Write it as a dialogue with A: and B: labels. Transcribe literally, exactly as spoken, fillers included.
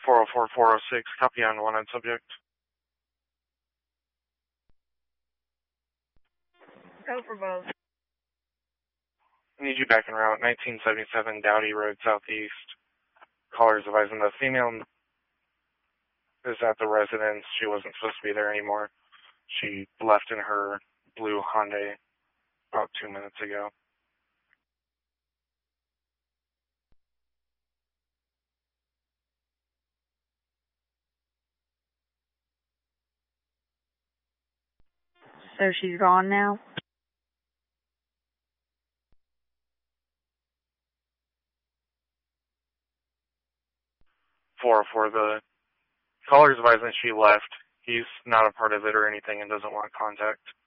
A: four oh four, four oh six, copy on wanted subject.
B: Go for both.
A: I need you back en route, nineteen seventy-seven Dowdy Road Southeast. Callers advising the female is at the residence. She wasn't supposed to be there anymore. She left in her blue Hyundai about two minutes ago.
B: So she's gone now?
A: four oh four, the caller's advising she left. He's not a part of it or anything and doesn't want contact.